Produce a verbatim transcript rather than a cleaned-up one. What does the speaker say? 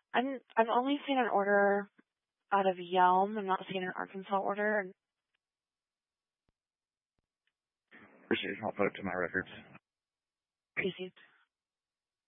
I'm I'm only seeing an order out of Yelm. I'm not seeing an Arkansas order. Appreciate it. I'll put it to my records. Received.